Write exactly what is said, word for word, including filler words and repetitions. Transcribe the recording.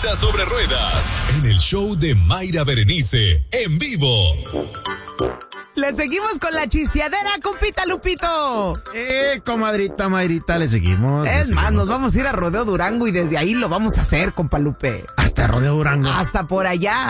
Risa sobre Ruedas, en el show de Mayra Berenice, en vivo. Le seguimos con la chisteadera, compita Lupito. Eh, comadrita Mayrita, le seguimos. Es le más, seguimos. nos vamos a ir a Rodeo Durango y desde ahí lo vamos a hacer, compa Lupe. Hasta Rodeo Durango. Hasta por allá.